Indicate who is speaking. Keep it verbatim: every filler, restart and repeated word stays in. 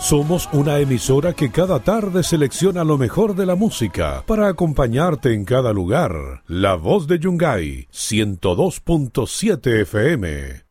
Speaker 1: Somos una emisora que cada tarde selecciona lo mejor de la música para acompañarte en cada lugar. La Voz de Yungay, ciento dos punto siete F M.